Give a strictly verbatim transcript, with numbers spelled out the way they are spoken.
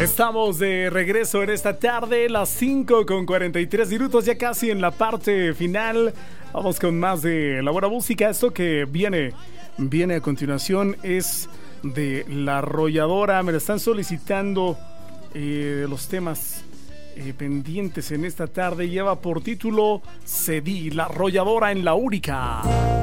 Estamos de regreso en esta tarde, las cinco con cuarenta y tres minutos, ya casi en la parte final. Vamos con más de la buena música. Esto que viene, viene a continuación es de La Arrolladora. Me la están solicitando eh, los temas eh, pendientes en esta tarde. Lleva por título Cedí, La Arrolladora en La Única.